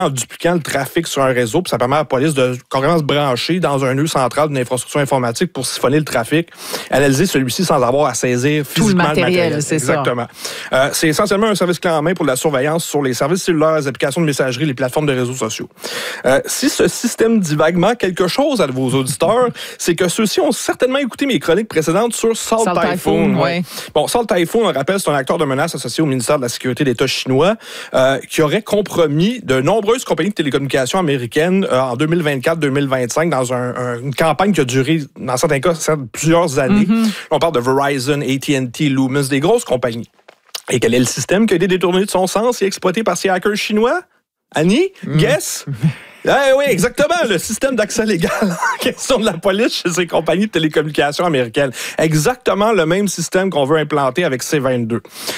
en dupliquant le trafic sur un réseau, puis ça permet à la police de carrément se brancher dans un nœud central d'une infrastructure informatique pour siphonner le trafic, analyser celui-ci sans avoir à saisir physiquement tout le matériel. C'est exactement. C'est essentiellement un service clé en main pour la surveillance sur les services cellulaires, les applications de messagerie, les plateformes de réseaux sociaux. Si ce système dit vaguement quelque chose à vos auditeurs, c'est que ceux-ci ont certainement écouté mes chroniques précédentes sur Salt Typhoon. Ouais. Bon, Salt Typhoon, on rappelle, c'est un acteur de menace associé au ministère de la Sécurité d'État chinois qui aurait compromis de nombreuses compagnies de télécommunications américaines en 2024-2025 dans une campagne qui a duré, dans certains cas, plusieurs années. On parle de Verizon, AT&T, Lumos, des grosses compagnies. Et quel est le système qui a été détourné de son sens et exploité par ces hackers chinois? Annie? Guess? Oui, exactement. Le système d'accès légal en question de la police chez ces compagnies de télécommunications américaines. Exactement le même système qu'on veut implanter avec C-22.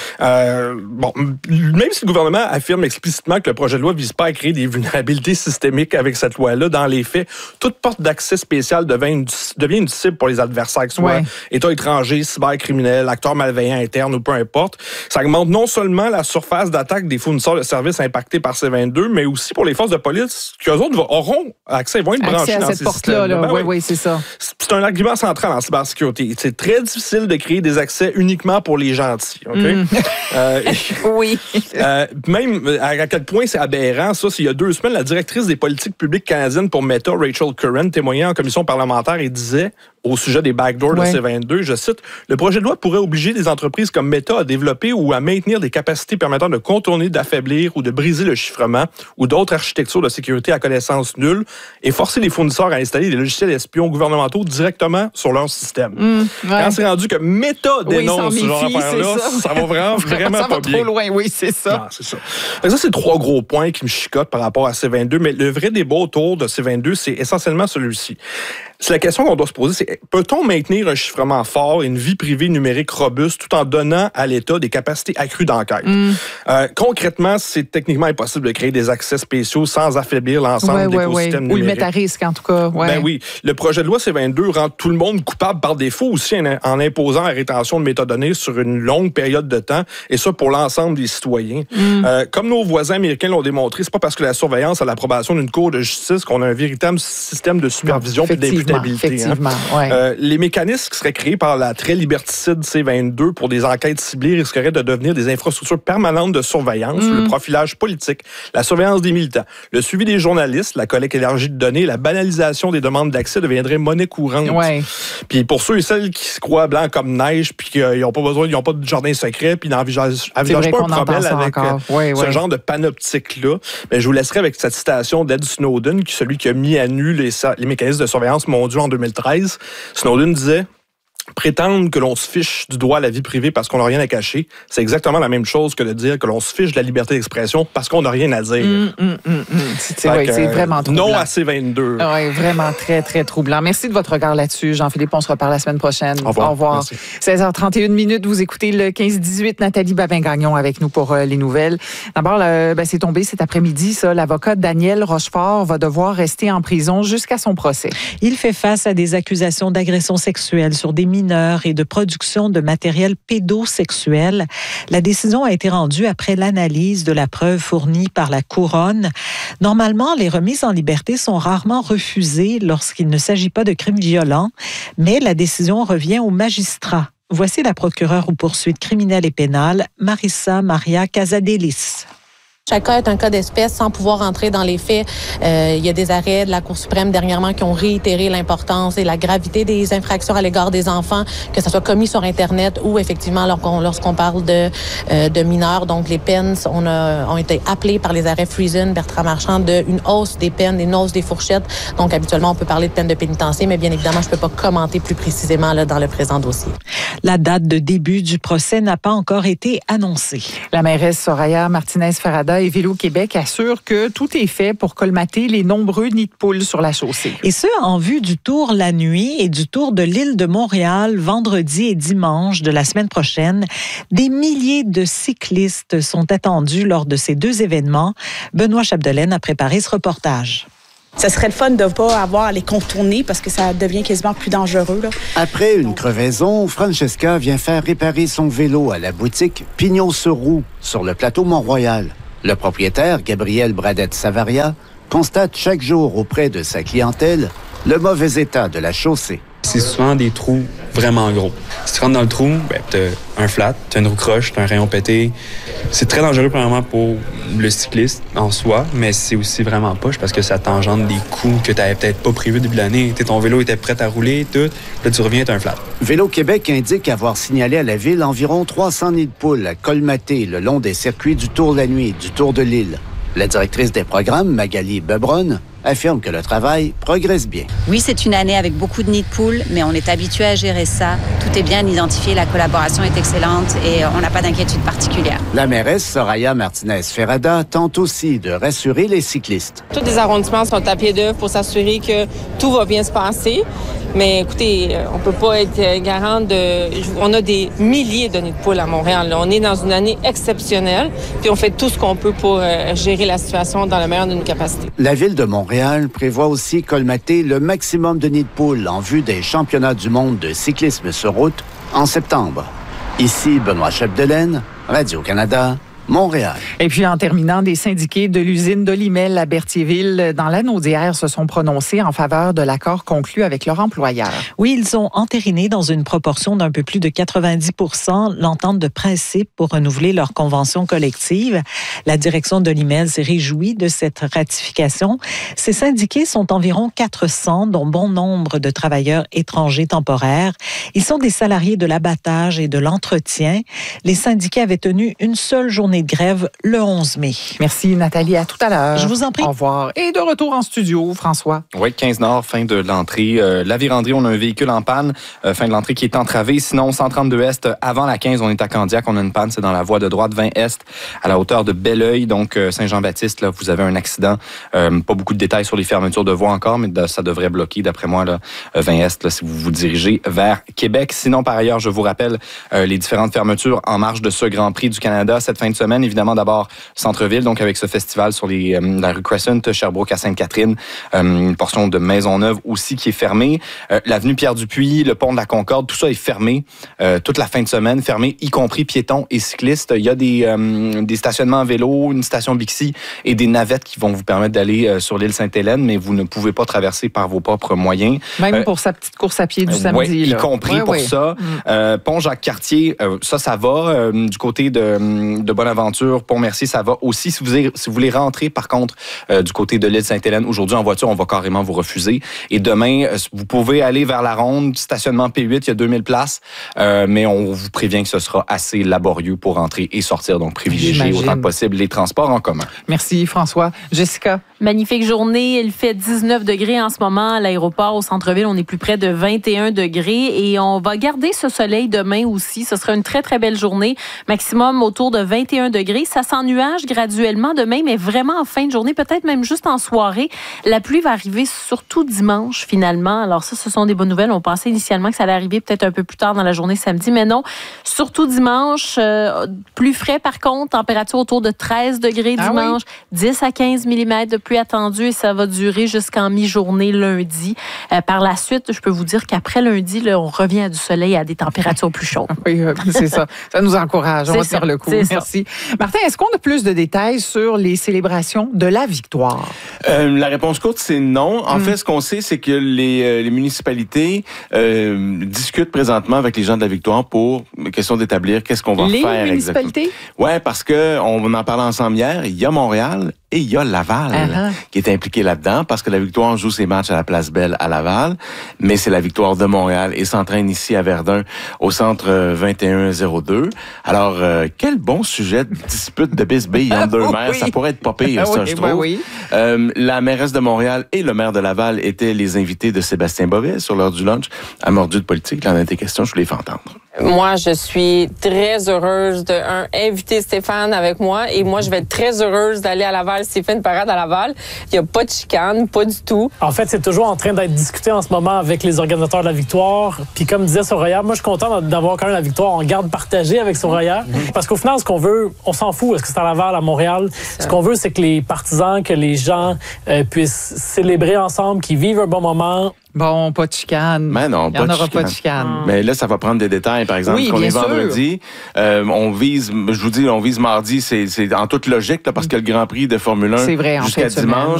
Même si le gouvernement affirme explicitement que le projet de loi ne vise pas à créer des vulnérabilités systémiques avec cette loi-là, dans les faits, toute porte d'accès spéciale devient une cible pour les adversaires, que ce soit États étrangers, cybercriminels, acteurs malveillants internes ou peu importe. Ça augmente non seulement la surface d'attaque des fournisseurs de services impactés par C-22, mais aussi pour les forces de police qui eux autres auront accès, ils vont être branchés dans ces systèmes. Oui, c'est ça. C'est un argument central en cybersécurité. C'est très difficile de créer des accès uniquement pour les gentils. Okay? Oui. Même à quel point c'est aberrant, ça, il y a 2 semaines, la directrice des politiques publiques canadiennes pour Meta, Rachel Curran, témoignait en commission parlementaire et disait, au sujet des backdoors de C-22, je cite, « Le projet de loi pourrait obliger des entreprises comme Meta à développer ou à maintenir des capacités permettant de contourner, d'affaiblir ou de briser le chiffrement ou d'autres architectures de sécurité à connaissance nulle et forcer les fournisseurs à installer des logiciels espions gouvernementaux directement sur leur système. Quand c'est rendu que Meta dénonce ce genre d'affaires-là, ça va vraiment ça pas va bien. trop loin, oui, c'est ça. Non, c'est ça. Ça, c'est 3 gros points qui me chicotent par rapport à C-22, mais le vrai débat autour de C-22, c'est essentiellement celui-ci. C'est la question qu'on doit se poser, c'est peut-on maintenir un chiffrement fort et une vie privée numérique robuste tout en donnant à l'État des capacités accrues d'enquête? Concrètement, c'est techniquement impossible de créer des accès spéciaux sans affaiblir l'ensemble de l'écosystème numérique. Ou le mettre à risque, en tout cas. Ben oui. Le projet de loi C-22 rend tout le monde coupable par défaut aussi en imposant la rétention de métadonnées sur une longue période de temps, et ça pour l'ensemble des citoyens. Comme nos voisins américains l'ont démontré, c'est pas parce que la surveillance a l'approbation d'une cour de justice qu'on a un véritable système de supervision et d'imputabilité. Les mécanismes qui seraient créés par la très liberticide C-22 pour des enquêtes ciblées risqueraient de devenir des infrastructures permanentes de surveillance, le profilage politique, la surveillance des militants, le suivi des journalistes, la collecte élargie de données, la banalisation des demandes d'accès deviendrait monnaie courante. Puis pour ceux et celles qui se croient blancs comme neige, puis qu'ils n'ont pas besoin, ils n'ont pas de jardin secret, puis n'envisagent pas un problème avec ce genre de panoptique-là, mais je vous laisserai avec cette citation d'Ed Snowden, celui qui a mis à nu les mécanismes de surveillance mondiaux en 2013. Snowden disait: prétendre que l'on se fiche du droit à la vie privée parce qu'on n'a rien à cacher, c'est exactement la même chose que de dire que l'on se fiche de la liberté d'expression parce qu'on n'a rien à dire. C'est vraiment troublant. Non à C-22. Oui, vraiment très, très troublant. Merci de votre regard là-dessus, Jean-Philippe. On se reparle la semaine prochaine. Au revoir. 16h31, vous écoutez le 15-18. Nathalie Babin-Gagnon avec nous pour les nouvelles. D'abord, c'est tombé cet après-midi, ça. L'avocat Daniel Rochefort va devoir rester en prison jusqu'à son procès. Il fait face à des accusations d'agression sexuelle sur des mineurs et de production de matériel pédosexuel. La décision a été rendue après l'analyse de la preuve fournie par la Couronne. Normalement, les remises en liberté sont rarement refusées lorsqu'il ne s'agit pas de crimes violents, mais la décision revient au magistrat. Voici la procureure aux poursuites criminelles et pénales, Marissa Maria Casadelis. Chaque cas est un cas d'espèce sans pouvoir entrer dans les faits. Il y a des arrêts de la Cour suprême dernièrement qui ont réitéré l'importance et la gravité des infractions à l'égard des enfants, que ça soit commis sur Internet ou effectivement lorsqu'on parle de mineurs. Donc les peines ont été appelées par les arrêts Friesen, Bertrand Marchand, d'une hausse des peines, une hausse des fourchettes. Donc habituellement, on peut parler de peine de pénitencier, mais bien évidemment, je ne peux pas commenter plus précisément là, dans le présent dossier. La date de début du procès n'a pas encore été annoncée. La mairesse Soraya Martinez-Ferrada et Vélo Québec assurent que tout est fait pour colmater les nombreux nids de poules sur la chaussée. Et ce, en vue du tour la nuit et du tour de l'île de Montréal vendredi et dimanche de la semaine prochaine. Des milliers de cyclistes sont attendus lors de ces 2 événements. Benoît Chapdelaine a préparé ce reportage. Ça serait le fun de ne pas avoir à les contourner parce que ça devient quasiment plus dangereux. Là. Après une crevaison, Francesca vient faire réparer son vélo à la boutique Pignon-sur-Roue, sur le plateau Mont-Royal. Le propriétaire, Gabriel Bradette-Savaria, constate chaque jour auprès de sa clientèle le mauvais état de la chaussée. C'est souvent des trous vraiment gros. Si tu rentres dans le trou, t'as un flat, t'as une roue croche, t'as un rayon pété. C'est très dangereux, premièrement, pour le cycliste en soi, mais c'est aussi vraiment poche parce que ça t'engendre des coûts que t'avais peut-être pas prévus début de l'année. Ton vélo était prêt à rouler, tout. Là, tu reviens, t'as un flat. Vélo Québec indique avoir signalé à la ville environ 300 nids de poules à colmater le long des circuits du Tour de la Nuit, du Tour de l'Île. La directrice des programmes, Magali Bebron, affirme que le travail progresse bien. Oui, c'est une année avec beaucoup de nids de poules, mais on est habitué à gérer ça. Tout est bien identifié, la collaboration est excellente et on n'a pas d'inquiétude particulière. La mairesse Soraya Martinez-Ferrada tente aussi de rassurer les cyclistes. Tous les arrondissements sont à pied d'œuvre pour s'assurer que tout va bien se passer. Mais écoutez, on peut pas être garant de... On a des milliers de nids de poules à Montréal. On est dans une année exceptionnelle, puis on fait tout ce qu'on peut pour gérer la situation dans le meilleur de nos capacités. La ville de Montréal prévoit aussi colmater le maximum de nids de poules en vue des championnats du monde de cyclisme sur route en septembre. Ici, Benoît Chapdelaine, Radio-Canada, Montréal. Et puis, en terminant, des syndiqués de l'usine d'Olimel à Berthierville, dans l'Anaudière, se sont prononcés en faveur de l'accord conclu avec leur employeur. Oui, ils ont entériné dans une proportion d'un peu plus de 90% l'entente de principe pour renouveler leur convention collective. La direction d'Olimel s'est réjouie de cette ratification. Ces syndiqués sont environ 400, dont bon nombre de travailleurs étrangers temporaires. Ils sont des salariés de l'abattage et de l'entretien. Les syndiqués avaient tenu une seule journée de grève le 11 mai. Merci Nathalie, à tout à l'heure. Je vous en prie. Au revoir. Et de retour en studio, François. Oui, 15 Nord, fin de l'entrée. La Vérandrie, on a un véhicule en panne, fin de l'entrée qui est entravé. Sinon, 132 Est, avant la 15, on est à Candiac, on a une panne, c'est dans la voie de droite, 20 Est, à la hauteur de Belleuil, donc Saint-Jean-Baptiste, là, vous avez un accident. Pas beaucoup de détails sur les fermetures de voies encore, mais ça devrait bloquer, d'après moi, là, 20 Est, là, si vous vous dirigez vers Québec. Sinon, par ailleurs, je vous rappelle les différentes fermetures en marge de ce Grand Prix du Canada cette fin de semaine. Évidemment, d'abord, centre-ville, donc avec ce festival sur la rue Crescent, Sherbrooke à Sainte-Catherine, une portion de Maisonneuve aussi qui est fermée. L'avenue Pierre-Dupuis, le pont de la Concorde, tout ça est fermé toute la fin de semaine, fermé, y compris piétons et cyclistes. Il y a des stationnements à vélo, une station Bixi et des navettes qui vont vous permettre d'aller sur l'île Sainte-Hélène, mais vous ne pouvez pas traverser par vos propres moyens. Même pour sa petite course à pied du samedi. Oui, y compris pour ça. Pont Jacques-Cartier, ça va. Du côté de Bonaventure, Pont-Mercier, ça va aussi. Si vous voulez rentrer, par contre, du côté de l'île Sainte-Hélène, aujourd'hui en voiture, on va carrément vous refuser. Et demain, vous pouvez aller vers la Ronde, stationnement P8, il y a 2000 places, mais on vous prévient que ce sera assez laborieux pour rentrer et sortir. Donc, privilégiez autant que possible les transports en commun. Merci, François. Jessica? Magnifique journée. Il fait 19 degrés en ce moment à l'aéroport, au centre-ville. On est plus près de 21 degrés et on va garder ce soleil demain aussi. Ce sera une très, très belle journée. Maximum autour de 21 degrés. Ça s'ennuage graduellement demain, mais vraiment en fin de journée, peut-être même juste en soirée. La pluie va arriver surtout dimanche, finalement. Alors ça, ce sont des bonnes nouvelles. On pensait initialement que ça allait arriver peut-être un peu plus tard dans la journée samedi, mais non. Surtout dimanche. Plus frais, par contre. Température autour de 13 degrés dimanche. Oui. 10 à 15 mm de pluie attendue et ça va durer jusqu'en mi-journée lundi. Par la suite, je peux vous dire qu'après lundi, là, on revient à du soleil à des températures plus chaudes. Oui, c'est ça. Ça nous encourage. On va faire le coup. Merci. Martin, est-ce qu'on a plus de détails sur les célébrations de la victoire? La réponse courte, c'est non. En fait, ce qu'on sait, c'est que les municipalités discutent présentement avec les gens de la victoire pour question d'établir qu'est-ce qu'on va faire exactement. Les municipalités? Oui, parce qu'on en parlait ensemble hier. Il y a Montréal et il y a Laval qui est impliqué là-dedans parce que la victoire joue ses matchs à la Place Belle à Laval, mais c'est la victoire de Montréal et s'entraîne ici à Verdun au centre 2102. Alors, quel bon sujet de dispute de bisbille entre deux maires. Oui. Ça pourrait être pas pire, ça, je trouve. Oui. La mairesse de Montréal et le maire de Laval étaient les invités de Sébastien Bovet sur l'heure du lunch à Mordu de politique. Il en a été question, je vous les fais entendre. Moi, je suis très heureuse d'inviter Stéphane avec moi et moi, je vais être très heureuse d'aller à Laval s'il fait une parade à Laval. Il n'y a pas de chicane, pas du tout. En fait, c'est toujours en train d'être discuté en ce moment avec les organisateurs de la victoire. Puis comme disait Soraya, moi, je suis content d'avoir quand même la victoire en garde partagée avec Soraya. Parce qu'au final, ce qu'on veut, on s'en fout. Est-ce que c'est à Laval, à Montréal? Ce qu'on veut, c'est que les partisans, que les gens puissent célébrer ensemble, qu'ils vivent un bon moment. Bon, pas de chicane. Mais non, il n'y en aura pas de chicane. Mais là, ça va prendre des détails. Par exemple, qu'on est vendredi, on vise mardi, c'est en toute logique, là, parce que le Grand Prix de Formule 1 c'est vrai, jusqu'à dimanche.